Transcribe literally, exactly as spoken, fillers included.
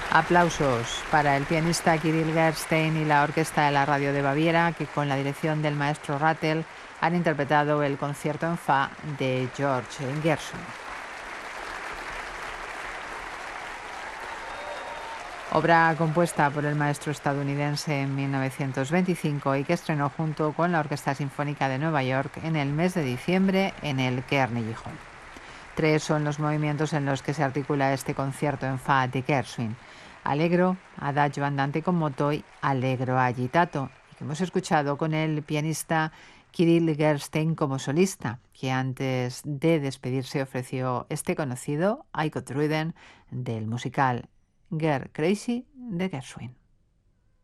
Aplausos para el pianista Kirill Gerstein y la Orquesta de la Radio de Baviera, que con la dirección del maestro Rattel han interpretado el concierto en fa de George Gershwin. Obra compuesta por el maestro estadounidense en mil novecientos veinticinco y que estrenó junto con la Orquesta Sinfónica de Nueva York en el mes de diciembre en el Carnegie Hall. Tres son los movimientos en los que se articula este concierto en fa de Gershwin: Allegro, Adagio andante con moto y Allegro agitato, y que hemos escuchado con el pianista Kirill Gerstein como solista, que antes de despedirse ofreció este conocido I Got Rhythm del musical Girl Crazy de Gershwin.